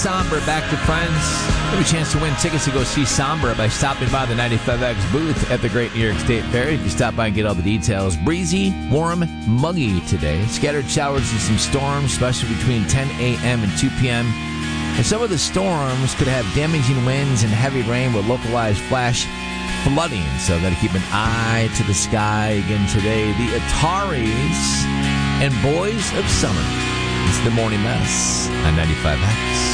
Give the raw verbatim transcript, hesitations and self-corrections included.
Sombra back to friends. You have a chance to win tickets to go see Sombra by stopping by the ninety-five X booth at the Great New York State Fair. If you stop by and get all the details. Breezy, warm, muggy today. Scattered showers and some storms, especially between ten a.m. and two p.m. And some of the storms could have damaging winds and heavy rain with localized flash flooding. So got to keep an eye to the sky again today. The Ataris and Boys of Summer. It's the Morning Mess on ninety-five X.